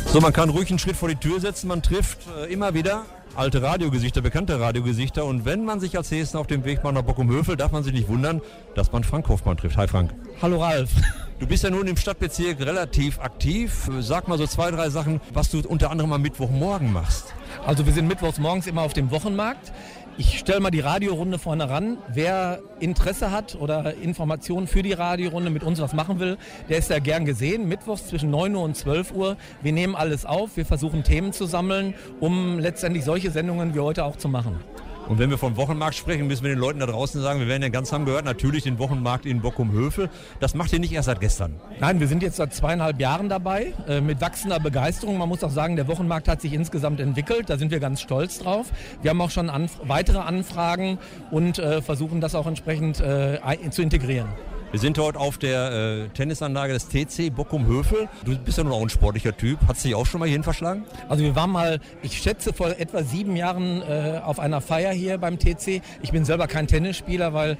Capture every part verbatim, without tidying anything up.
So, man kann ruhig einen Schritt vor die Tür setzen, man trifft äh, immer wieder alte Radiogesichter, bekannte Radiogesichter und wenn man sich als Hessen auf dem Weg macht nach Bockum-Hövel, darf man sich nicht wundern, dass man Frank Hoffmann trifft. Hi Frank. Hallo Ralf. Du bist ja nun im Stadtbezirk relativ aktiv. Sag mal so zwei, drei Sachen, was du unter anderem am Mittwochmorgen machst. Also wir sind mittwochs morgens immer auf dem Wochenmarkt. Ich stelle mal die Radiorunde vorne ran. Wer Interesse hat oder Informationen für die Radiorunde mit uns was machen will, der ist ja gern gesehen. Mittwochs zwischen neun Uhr und zwölf Uhr. Wir nehmen alles auf, wir versuchen Themen zu sammeln, um letztendlich solche Sendungen wie heute auch zu machen. Und wenn wir vom Wochenmarkt sprechen, müssen wir den Leuten da draußen sagen, wir werden ja ganz haben gehört, natürlich den Wochenmarkt in Bockum-Hövel. Das macht ihr nicht erst seit gestern. Nein, wir sind jetzt seit zweieinhalb Jahren dabei, äh, mit wachsender Begeisterung. Man muss auch sagen, der Wochenmarkt hat sich insgesamt entwickelt, da sind wir ganz stolz drauf. Wir haben auch schon anf- weitere Anfragen und äh, versuchen das auch entsprechend äh, ein- zu integrieren. Wir sind heute auf der äh, Tennisanlage des T C Bockum-Hövel. Du bist ja nun auch ein sportlicher Typ. Hast du dich auch schon mal hierhin verschlagen? Also wir waren mal, ich schätze vor etwa sieben Jahren äh, auf einer Feier hier beim T C. Ich bin selber kein Tennisspieler, weil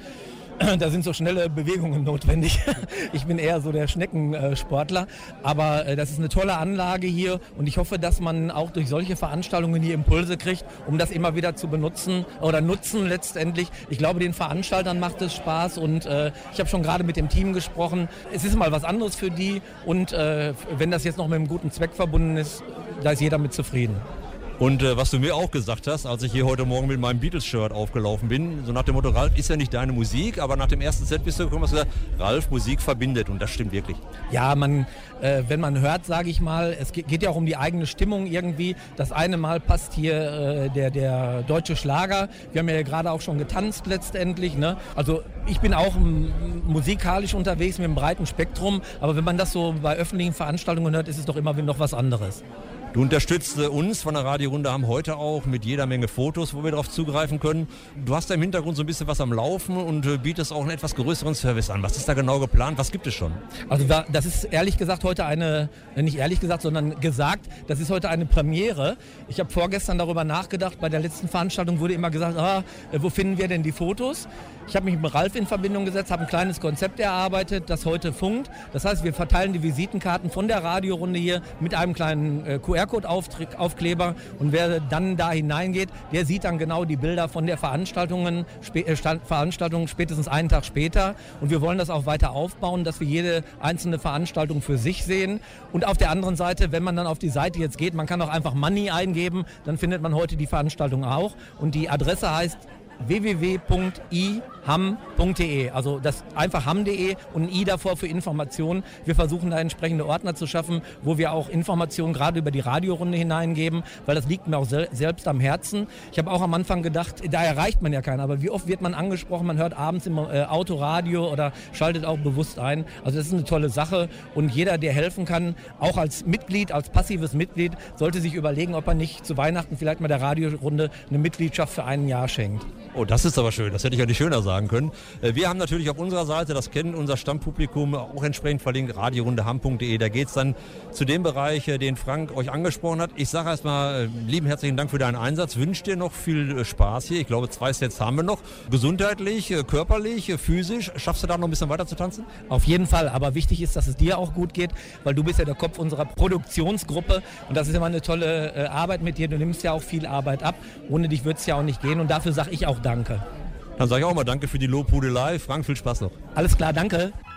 da sind so schnelle Bewegungen notwendig. Ich bin eher so der Schneckensportler. Aber äh, das ist eine tolle Anlage hier und ich hoffe, dass man auch durch solche Veranstaltungen hier Impulse kriegt, um das immer wieder zu benutzen oder nutzen letztendlich. Ich glaube, den Veranstaltern macht es Spaß und äh, ich habe schon gerade mit dem Team gesprochen. Es ist mal was anderes für die und äh, wenn das jetzt noch mit einem guten Zweck verbunden ist, da ist jeder mit zufrieden. Und äh, was du mir auch gesagt hast, als ich hier heute Morgen mit meinem Beatles-Shirt aufgelaufen bin, so nach dem Motto, Ralf, ist ja nicht deine Musik, aber nach dem ersten Set bist du gekommen und hast gesagt, Ralf, Musik verbindet und das stimmt wirklich. Ja, man, äh, wenn man hört, sage ich mal, es geht ja auch um die eigene Stimmung irgendwie. Das eine Mal passt hier äh, der, der deutsche Schlager, wir haben ja gerade auch schon getanzt letztendlich, ne? Also ich bin auch m- musikalisch unterwegs mit einem breiten Spektrum, aber wenn man das so bei öffentlichen Veranstaltungen hört, ist es doch immer noch was anderes. Du unterstützt uns von der Radiorunde, haben heute auch mit jeder Menge Fotos, wo wir darauf zugreifen können. Du hast da im Hintergrund so ein bisschen was am Laufen und bietest auch einen etwas größeren Service an. Was ist da genau geplant? Was gibt es schon? Also da, das ist ehrlich gesagt heute eine, nicht ehrlich gesagt, sondern gesagt, das ist heute eine Premiere. Ich habe vorgestern darüber nachgedacht, bei der letzten Veranstaltung wurde immer gesagt, ah, wo finden wir denn die Fotos? Ich habe mich mit Ralf in Verbindung gesetzt, habe ein kleines Konzept erarbeitet, das heute funkt. Das heißt, wir verteilen die Visitenkarten von der Radiorunde hier mit einem kleinen äh, Q R-Code-Aufkleber und wer dann da hineingeht, der sieht dann genau die Bilder von der Veranstaltungen, spä- äh, Veranstaltung spätestens einen Tag später. Und wir wollen das auch weiter aufbauen, dass wir jede einzelne Veranstaltung für sich sehen. Und auf der anderen Seite, wenn man dann auf die Seite jetzt geht, man kann auch einfach Money eingeben, dann findet man heute die Veranstaltung auch. Und die Adresse heißt w w w punkt i ham punkt d e, also das einfach ham punkt d e und ein i davor für Informationen. Wir versuchen da entsprechende Ordner zu schaffen, wo wir auch Informationen gerade über die Radiorunde hineingeben, weil das liegt mir auch sel- selbst am Herzen. Ich habe auch am Anfang gedacht, da erreicht man ja keinen, aber wie oft wird man angesprochen, man hört abends im äh, Autoradio oder schaltet auch bewusst ein. Also das ist eine tolle Sache und jeder, der helfen kann, auch als Mitglied, als passives Mitglied, sollte sich überlegen, ob er nicht zu Weihnachten vielleicht mal der Radiorunde eine Mitgliedschaft für ein Jahr schenkt. Oh, das ist aber schön. Das hätte ich ja nicht schöner sagen können. Wir haben natürlich auf unserer Seite, das kennen unser Stammpublikum, auch entsprechend verlinkt, radiorunde ham punkt d e. Da geht es dann zu dem Bereich, den Frank euch angesprochen hat. Ich sage erstmal lieben herzlichen Dank für deinen Einsatz. Wünsche dir noch viel Spaß hier. Ich glaube, zwei Sets haben wir noch. Gesundheitlich, körperlich, physisch. Schaffst du da noch ein bisschen weiter zu tanzen? Auf jeden Fall. Aber wichtig ist, dass es dir auch gut geht, weil du bist ja der Kopf unserer Produktionsgruppe. Und das ist immer eine tolle äh, Arbeit mit dir. Du nimmst ja auch viel Arbeit ab. Ohne dich wird es ja auch nicht gehen. Und dafür sage ich auch Danke. Dann sage ich auch mal Danke für die Lobhudelei. Frank, viel Spaß noch. Alles klar, danke.